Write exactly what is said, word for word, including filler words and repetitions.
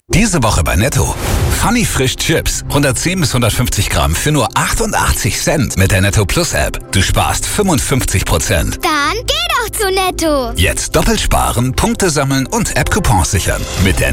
Diese Woche bei Netto. Funny Frisch Chips. hundertzehn bis hundertfünfzig Gramm für nur achtundachtzig Cent mit der Netto Plus App. Du sparst fünfundfünfzig Prozent. Dann geh doch zu Netto. Jetzt doppelt sparen, Punkte sammeln und App-Coupons sichern. Mit der